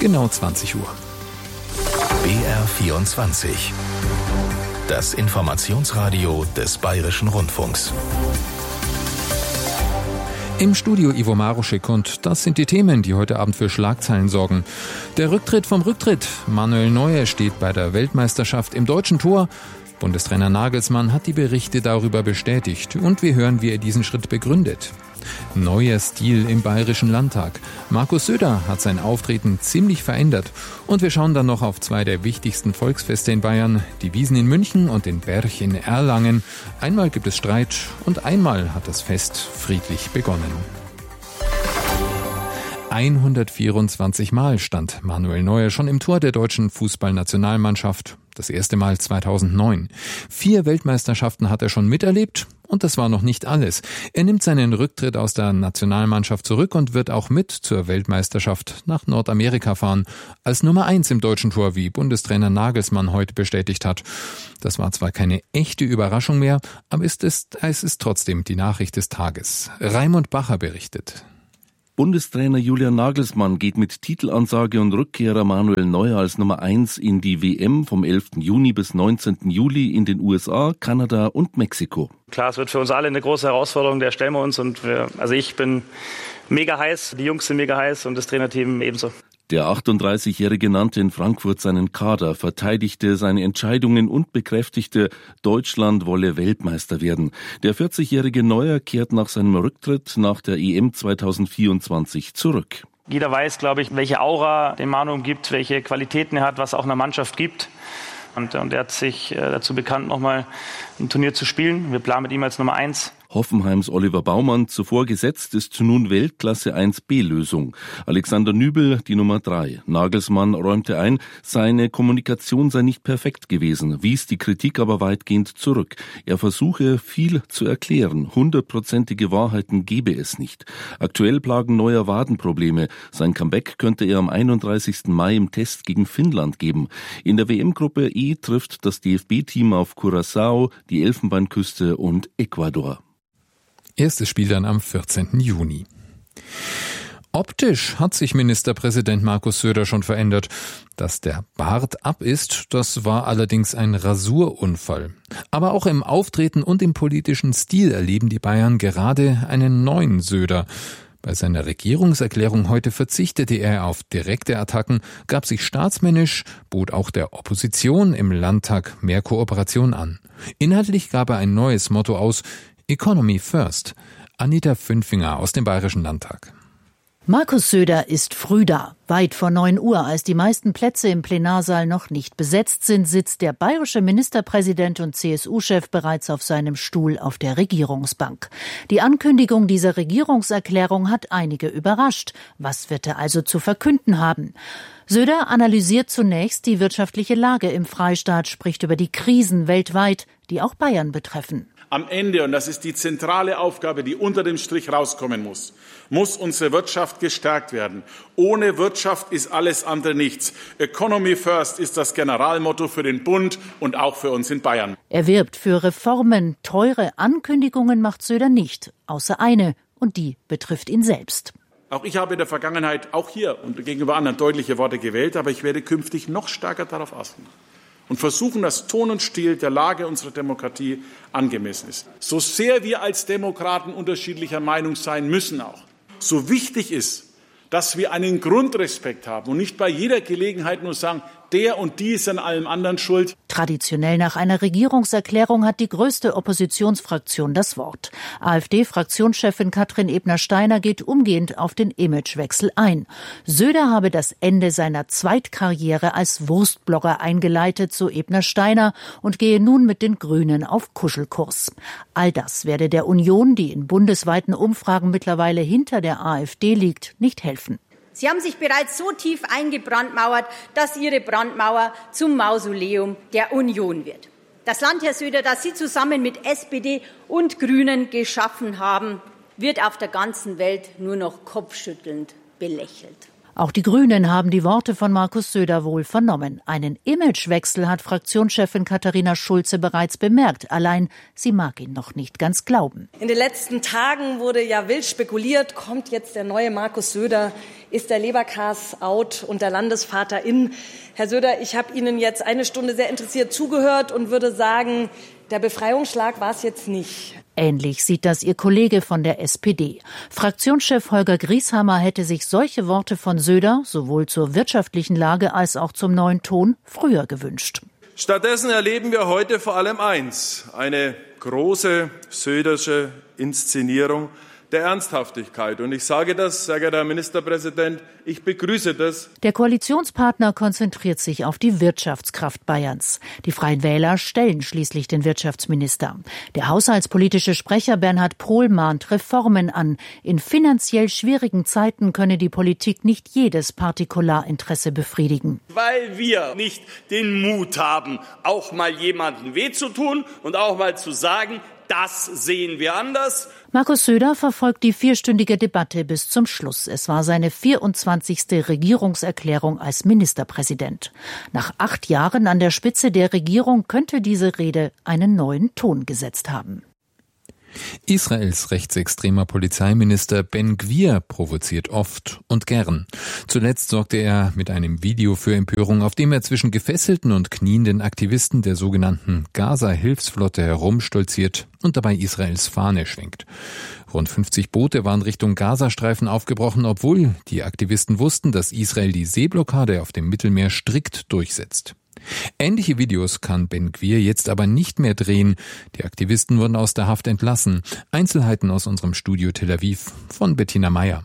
Genau 20 Uhr. BR24. Das Informationsradio des Bayerischen Rundfunks. Im Studio Ivo Maruschek und das sind die Themen, die heute Abend für Schlagzeilen sorgen. Der Rücktritt vom Rücktritt. Manuel Neuer steht bei der Weltmeisterschaft im deutschen Tor. Bundestrainer Nagelsmann hat die Berichte darüber bestätigt und wir hören, wie er diesen Schritt begründet. Neuer Stil im Bayerischen Landtag. Markus Söder hat sein Auftreten ziemlich verändert. Und wir schauen dann noch auf zwei der wichtigsten Volksfeste in Bayern, die Wiesn in München und den Berg in Erlangen. Einmal gibt es Streit und einmal hat das Fest friedlich begonnen. 124 Mal stand Manuel Neuer schon im Tor der deutschen Fußballnationalmannschaft. Das erste Mal 2009. 4 Weltmeisterschaften hat er schon miterlebt und das war noch nicht alles. Er nimmt seinen Rücktritt aus der Nationalmannschaft zurück und wird auch mit zur Weltmeisterschaft nach Nordamerika fahren. Als Nummer 1 im deutschen Tor, wie Bundestrainer Nagelsmann heute bestätigt hat. Das war zwar keine echte Überraschung mehr, aber es ist trotzdem die Nachricht des Tages. Raimund Bacher berichtet. Bundestrainer Julian Nagelsmann geht mit Titelansage und Rückkehrer Manuel Neuer als Nummer 1 in die WM vom 11. Juni bis 19. Juli in den USA, Kanada und Mexiko. Klar, es wird für uns alle eine große Herausforderung, der stellen wir uns und ich bin mega heiß, die Jungs sind mega heiß und das Trainerteam ebenso. Der 38-Jährige nannte in Frankfurt seinen Kader, verteidigte seine Entscheidungen und bekräftigte, Deutschland wolle Weltmeister werden. Der 40-jährige Neuer kehrt nach seinem Rücktritt nach der EM 2024 zurück. Jeder weiß, glaube ich, welche Aura den Manu umgibt, welche Qualitäten er hat, was auch einer Mannschaft gibt. Und er hat sich dazu bekannt, nochmal ein Turnier zu spielen. Wir planen mit ihm als Nummer 1. Hoffenheims Oliver Baumann, zuvor gesetzt, ist nun Weltklasse 1B-Lösung. Alexander Nübel die Nummer 3. Nagelsmann räumte ein, seine Kommunikation sei nicht perfekt gewesen, wies die Kritik aber weitgehend zurück. Er versuche, viel zu erklären. 100%ige Wahrheiten gebe es nicht. Aktuell plagen Neuer Wadenprobleme. Sein Comeback könnte er am 31. Mai im Test gegen Finnland geben. In der WM-Gruppe E trifft das DFB-Team auf Curaçao, die Elfenbeinküste und Ecuador. Erstes Spiel dann am 14. Juni. Optisch hat sich Ministerpräsident Markus Söder schon verändert. Dass der Bart ab ist, das war allerdings ein Rasurunfall. Aber auch im Auftreten und im politischen Stil erleben die Bayern gerade einen neuen Söder. Bei seiner Regierungserklärung heute verzichtete er auf direkte Attacken, gab sich staatsmännisch, bot auch der Opposition im Landtag mehr Kooperation an. Inhaltlich gab er ein neues Motto aus: Economy First. Anita Fünfinger aus dem Bayerischen Landtag. Markus Söder ist früh da. Weit vor 9 Uhr, als die meisten Plätze im Plenarsaal noch nicht besetzt sind, sitzt der bayerische Ministerpräsident und CSU-Chef bereits auf seinem Stuhl auf der Regierungsbank. Die Ankündigung dieser Regierungserklärung hat einige überrascht. Was wird er also zu verkünden haben? Söder analysiert zunächst die wirtschaftliche Lage im Freistaat, spricht über die Krisen weltweit, die auch Bayern betreffen. Am Ende, und das ist die zentrale Aufgabe, die unter dem Strich rauskommen muss unsere Wirtschaft gestärkt werden. Ohne Wirtschaft ist alles andere nichts. Economy First ist das Generalmotto für den Bund und auch für uns in Bayern. Er wirbt für Reformen. Teure Ankündigungen macht Söder nicht, außer eine, und die betrifft ihn selbst. Auch ich habe in der Vergangenheit, auch hier und gegenüber anderen, deutliche Worte gewählt, aber ich werde künftig noch stärker darauf achten und versuchen, dass Ton und Stil der Lage unserer Demokratie angemessen ist. So sehr wir als Demokraten unterschiedlicher Meinung sein müssen auch, so wichtig ist, dass wir einen Grundrespekt haben und nicht bei jeder Gelegenheit nur sagen, der und die ist an allem anderen schuld. Traditionell nach einer Regierungserklärung hat die größte Oppositionsfraktion das Wort. AfD-Fraktionschefin Katrin Ebner-Steiner geht umgehend auf den Imagewechsel ein. Söder habe das Ende seiner Zweitkarriere als Wurstblogger eingeleitet, so Ebner-Steiner, und gehe nun mit den Grünen auf Kuschelkurs. All das werde der Union, die in bundesweiten Umfragen mittlerweile hinter der AfD liegt, nicht helfen. Sie haben sich bereits so tief eingebrandmauert, dass Ihre Brandmauer zum Mausoleum der Union wird. Das Land, Herr Söder, das Sie zusammen mit SPD und Grünen geschaffen haben, wird auf der ganzen Welt nur noch kopfschüttelnd belächelt. Auch die Grünen haben die Worte von Markus Söder wohl vernommen. Einen Imagewechsel hat Fraktionschefin Katharina Schulze bereits bemerkt. Allein sie mag ihn noch nicht ganz glauben. In den letzten Tagen wurde ja wild spekuliert, kommt jetzt der neue Markus Söder, ist der Leberkas out und der Landesvater in. Herr Söder, ich habe Ihnen jetzt eine Stunde sehr interessiert zugehört und würde sagen, der Befreiungsschlag war es jetzt nicht. Ähnlich sieht das ihr Kollege von der SPD. Fraktionschef Holger Grieshammer hätte sich solche Worte von Söder sowohl zur wirtschaftlichen Lage als auch zum neuen Ton früher gewünscht. Stattdessen erleben wir heute vor allem eins: eine große södersche Inszenierung der Ernsthaftigkeit. Und ich sage das, sehr geehrter Herr Ministerpräsident, ich begrüße das. Der Koalitionspartner konzentriert sich auf die Wirtschaftskraft Bayerns. Die Freien Wähler stellen schließlich den Wirtschaftsminister. Der haushaltspolitische Sprecher Bernhard Pohl mahnt Reformen an. In finanziell schwierigen Zeiten könne die Politik nicht jedes Partikularinteresse befriedigen. Weil wir nicht den Mut haben, auch mal jemandem weh zu tun und auch mal zu sagen, das sehen wir anders. Markus Söder verfolgt die 4-stündige Debatte bis zum Schluss. Es war seine 24. Regierungserklärung als Ministerpräsident. Nach 8 Jahren an der Spitze der Regierung könnte diese Rede einen neuen Ton gesetzt haben. Israels rechtsextremer Polizeiminister Ben Gvir provoziert oft und gern. Zuletzt sorgte er mit einem Video für Empörung, auf dem er zwischen gefesselten und knienden Aktivisten der sogenannten Gaza-Hilfsflotte herumstolziert und dabei Israels Fahne schwenkt. Rund 50 Boote waren Richtung Gazastreifen aufgebrochen, obwohl die Aktivisten wussten, dass Israel die Seeblockade auf dem Mittelmeer strikt durchsetzt. Ähnliche Videos kann Ben Gvir jetzt aber nicht mehr drehen. Die Aktivisten wurden aus der Haft entlassen. Einzelheiten aus unserem Studio Tel Aviv von Bettina Meyer.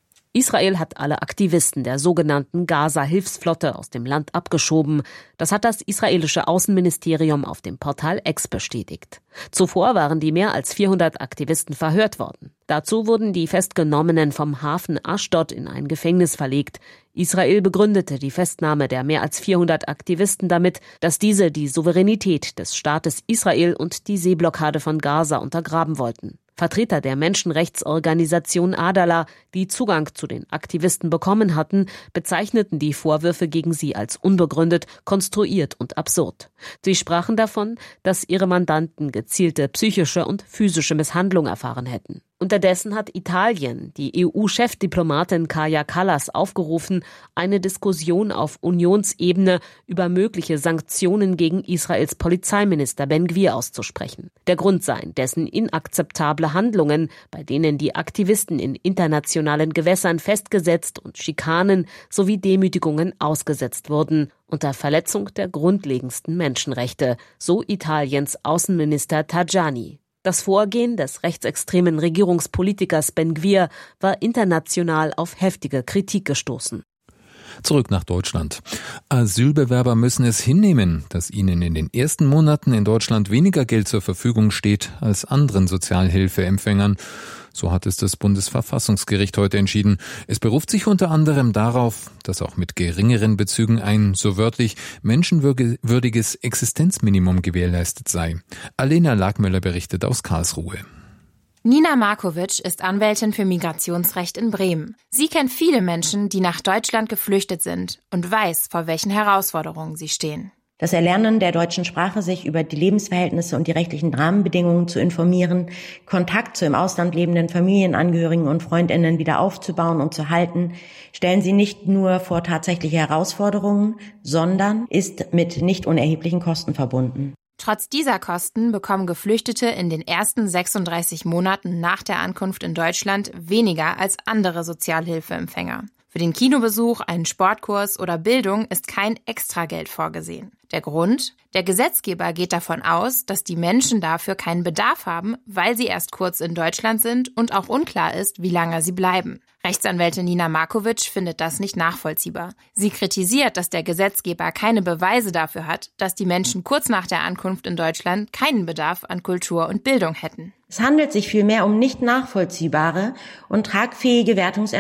Israel hat alle Aktivisten der sogenannten Gaza-Hilfsflotte aus dem Land abgeschoben. Das hat das israelische Außenministerium auf dem Portal X bestätigt. Zuvor waren die mehr als 400 Aktivisten verhört worden. Dazu wurden die Festgenommenen vom Hafen Ashdod in ein Gefängnis verlegt. Israel begründete die Festnahme der mehr als 400 Aktivisten damit, dass diese die Souveränität des Staates Israel und die Seeblockade von Gaza untergraben wollten. Vertreter der Menschenrechtsorganisation Adala, die Zugang zu den Aktivisten bekommen hatten, bezeichneten die Vorwürfe gegen sie als unbegründet, konstruiert und absurd. Sie sprachen davon, dass ihre Mandanten gezielte psychische und physische Misshandlung erfahren hätten. Unterdessen hat Italien die EU-Chefdiplomatin Kaja Kallas aufgerufen, eine Diskussion auf Unionsebene über mögliche Sanktionen gegen Israels Polizeiminister Ben Gvir auszusprechen. Der Grund seien dessen inakzeptable Handlungen, bei denen die Aktivisten in internationalen Gewässern festgesetzt und Schikanen sowie Demütigungen ausgesetzt wurden, unter Verletzung der grundlegendsten Menschenrechte, so Italiens Außenminister Tajani. Das Vorgehen des rechtsextremen Regierungspolitikers Ben Gvir war international auf heftige Kritik gestoßen. Zurück nach Deutschland. Asylbewerber müssen es hinnehmen, dass ihnen in den ersten Monaten in Deutschland weniger Geld zur Verfügung steht als anderen Sozialhilfeempfängern. So hat es das Bundesverfassungsgericht heute entschieden. Es beruft sich unter anderem darauf, dass auch mit geringeren Bezügen ein, so wörtlich, menschenwürdiges Existenzminimum gewährleistet sei. Alena Lagmöller berichtet aus Karlsruhe. Nina Markovic ist Anwältin für Migrationsrecht in Bremen. Sie kennt viele Menschen, die nach Deutschland geflüchtet sind und weiß, vor welchen Herausforderungen sie stehen. Das Erlernen der deutschen Sprache, sich über die Lebensverhältnisse und die rechtlichen Rahmenbedingungen zu informieren, Kontakt zu im Ausland lebenden Familienangehörigen und Freundinnen wieder aufzubauen und zu halten, stellen sie nicht nur vor tatsächliche Herausforderungen, sondern ist mit nicht unerheblichen Kosten verbunden. Trotz dieser Kosten bekommen Geflüchtete in den ersten 36 Monaten nach der Ankunft in Deutschland weniger als andere Sozialhilfeempfänger. Für den Kinobesuch, einen Sportkurs oder Bildung ist kein Extrageld vorgesehen. Der Grund? Der Gesetzgeber geht davon aus, dass die Menschen dafür keinen Bedarf haben, weil sie erst kurz in Deutschland sind und auch unklar ist, wie lange sie bleiben. Rechtsanwältin Nina Markovic findet das nicht nachvollziehbar. Sie kritisiert, dass der Gesetzgeber keine Beweise dafür hat, dass die Menschen kurz nach der Ankunft in Deutschland keinen Bedarf an Kultur und Bildung hätten. Es handelt sich vielmehr um nicht nachvollziehbare und tragfähige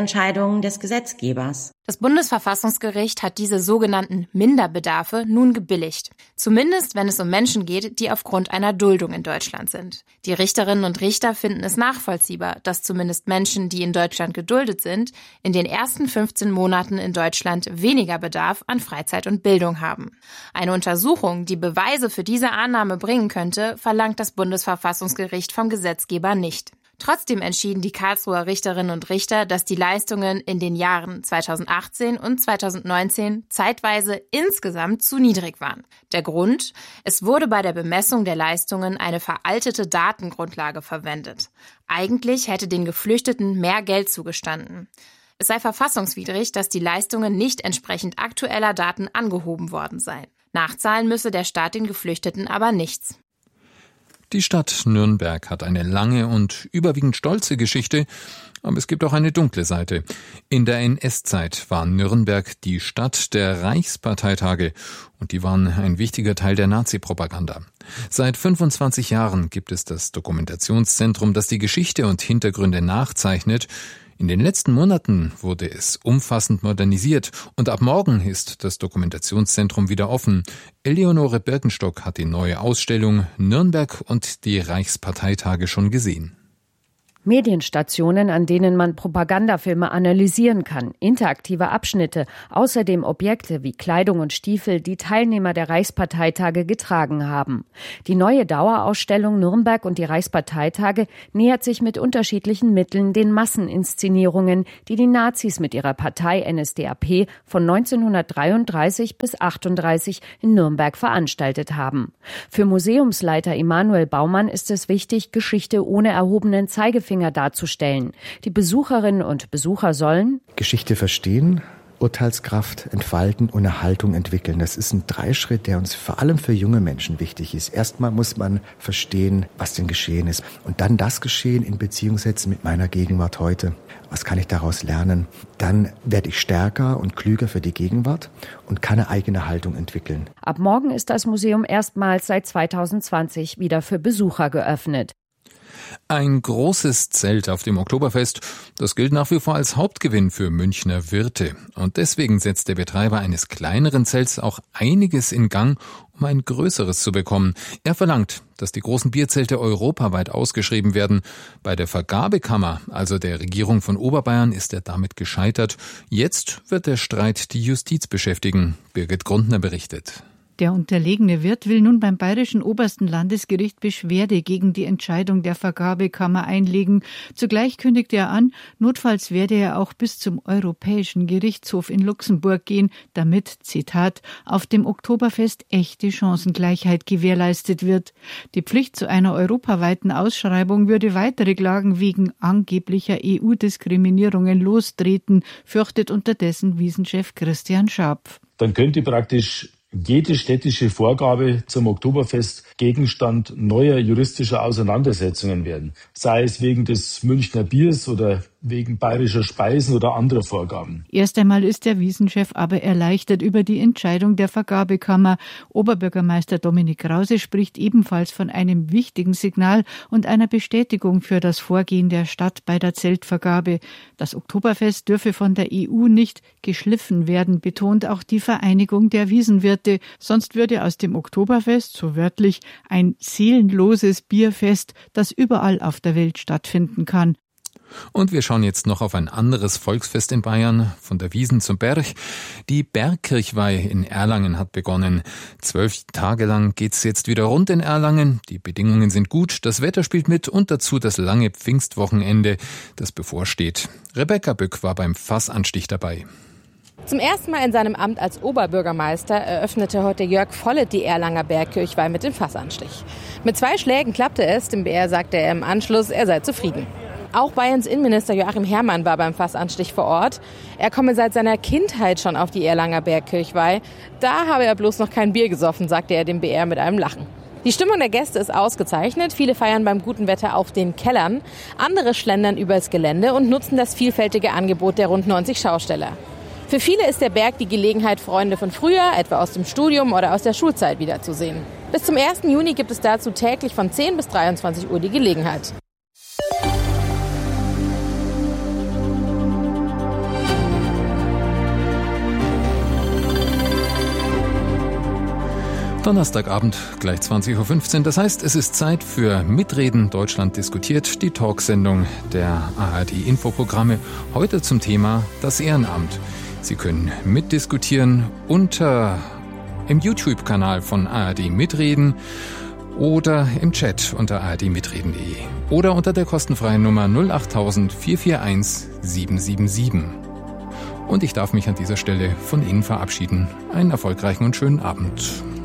Wertungsentscheidungen des Gesetzgebers. Das Bundesverfassungsgericht hat diese sogenannten Minderbedarfe nun gebilligt. billigt. Zumindest, wenn es um Menschen geht, die aufgrund einer Duldung in Deutschland sind. Die Richterinnen und Richter finden es nachvollziehbar, dass zumindest Menschen, die in Deutschland geduldet sind, in den ersten 15 Monaten in Deutschland weniger Bedarf an Freizeit und Bildung haben. Eine Untersuchung, die Beweise für diese Annahme bringen könnte, verlangt das Bundesverfassungsgericht vom Gesetzgeber nicht. Trotzdem entschieden die Karlsruher Richterinnen und Richter, dass die Leistungen in den Jahren 2018 und 2019 zeitweise insgesamt zu niedrig waren. Der Grund? Es wurde bei der Bemessung der Leistungen eine veraltete Datengrundlage verwendet. Eigentlich hätte den Geflüchteten mehr Geld zugestanden. Es sei verfassungswidrig, dass die Leistungen nicht entsprechend aktueller Daten angehoben worden seien. Nachzahlen müsse der Staat den Geflüchteten aber nichts. Die Stadt Nürnberg hat eine lange und überwiegend stolze Geschichte, aber es gibt auch eine dunkle Seite. In der NS-Zeit war Nürnberg die Stadt der Reichsparteitage und die waren ein wichtiger Teil der Nazi-Propaganda. Seit 25 Jahren gibt es das Dokumentationszentrum, das die Geschichte und Hintergründe nachzeichnet. In den letzten Monaten wurde es umfassend modernisiert und ab morgen ist das Dokumentationszentrum wieder offen. Eleonore Birkenstock hat die neue Ausstellung Nürnberg und die Reichsparteitage schon gesehen. Medienstationen, an denen man Propagandafilme analysieren kann, interaktive Abschnitte, außerdem Objekte wie Kleidung und Stiefel, die Teilnehmer der Reichsparteitage getragen haben. Die neue Dauerausstellung Nürnberg und die Reichsparteitage nähert sich mit unterschiedlichen Mitteln den Masseninszenierungen, die die Nazis mit ihrer Partei NSDAP von 1933 bis 1938 in Nürnberg veranstaltet haben. Für Museumsleiter Emanuel Baumann ist es wichtig, Geschichte ohne erhobenen Zeigefinger darzustellen. Die Besucherinnen und Besucher sollen Geschichte verstehen, Urteilskraft entfalten und eine Haltung entwickeln. Das ist ein Dreischritt, der uns vor allem für junge Menschen wichtig ist. Erstmal muss man verstehen, was denn geschehen ist und dann das Geschehen in Beziehung setzen mit meiner Gegenwart heute. Was kann ich daraus lernen? Dann werde ich stärker und klüger für die Gegenwart und kann eine eigene Haltung entwickeln. Ab morgen ist das Museum erstmals seit 2020 wieder für Besucher geöffnet. Ein großes Zelt auf dem Oktoberfest, das gilt nach wie vor als Hauptgewinn für Münchner Wirte. Und deswegen setzt der Betreiber eines kleineren Zelts auch einiges in Gang, um ein größeres zu bekommen. Er verlangt, dass die großen Bierzelte europaweit ausgeschrieben werden. Bei der Vergabekammer, also der Regierung von Oberbayern, ist er damit gescheitert. Jetzt wird der Streit die Justiz beschäftigen. Birgit Grundner berichtet. Der unterlegene Wirt will nun beim Bayerischen Obersten Landesgericht Beschwerde gegen die Entscheidung der Vergabekammer einlegen. Zugleich kündigte er an, notfalls werde er auch bis zum Europäischen Gerichtshof in Luxemburg gehen, damit, Zitat, auf dem Oktoberfest echte Chancengleichheit gewährleistet wird. Die Pflicht zu einer europaweiten Ausschreibung würde weitere Klagen wegen angeblicher EU-Diskriminierungen lostreten, fürchtet unterdessen Wiesenchef Christian Scharpf. Dann könnte praktisch jede städtische Vorgabe zum Oktoberfest Gegenstand neuer juristischer Auseinandersetzungen werden. Sei es wegen des Münchner Biers oder wegen bayerischer Speisen oder anderer Vorgaben. Erst einmal ist der Wiesenchef aber erleichtert über die Entscheidung der Vergabekammer. Oberbürgermeister Dominik Krause spricht ebenfalls von einem wichtigen Signal und einer Bestätigung für das Vorgehen der Stadt bei der Zeltvergabe. Das Oktoberfest dürfe von der EU nicht geschliffen werden, betont auch die Vereinigung der Wiesenwirte. Sonst würde aus dem Oktoberfest, so wörtlich, ein seelenloses Bierfest, das überall auf der Welt stattfinden kann. Und wir schauen jetzt noch auf ein anderes Volksfest in Bayern, von der Wiesn zum Berg. Die Bergkirchweih in Erlangen hat begonnen. 12 Tage lang geht's jetzt wieder rund in Erlangen. Die Bedingungen sind gut, das Wetter spielt mit und dazu das lange Pfingstwochenende, das bevorsteht. Rebecca Bück war beim Fassanstich dabei. Zum ersten Mal in seinem Amt als Oberbürgermeister eröffnete heute Jörg Vollet die Erlanger Bergkirchweih mit dem Fassanstich. Mit 2 Schlägen klappte es, dem BR sagte er im Anschluss, er sei zufrieden. Auch Bayerns Innenminister Joachim Herrmann war beim Fassanstich vor Ort. Er komme seit seiner Kindheit schon auf die Erlanger Bergkirchweih. Da habe er bloß noch kein Bier gesoffen, sagte er dem BR mit einem Lachen. Die Stimmung der Gäste ist ausgezeichnet. Viele feiern beim guten Wetter auf den Kellern. Andere schlendern übers Gelände und nutzen das vielfältige Angebot der rund 90 Schausteller. Für viele ist der Berg die Gelegenheit, Freunde von früher, etwa aus dem Studium oder aus der Schulzeit, wiederzusehen. Bis zum 1. Juni gibt es dazu täglich von 10 bis 23 Uhr die Gelegenheit. Donnerstagabend, gleich 20.15 Uhr. Das heißt, es ist Zeit für Mitreden. Deutschland diskutiert, die Talksendung der ARD-Infoprogramme. Heute zum Thema das Ehrenamt. Sie können mitdiskutieren im YouTube-Kanal von ARD Mitreden oder im Chat unter ardmitreden.de oder unter der kostenfreien Nummer 08000 441 777. Und ich darf mich an dieser Stelle von Ihnen verabschieden. Einen erfolgreichen und schönen Abend.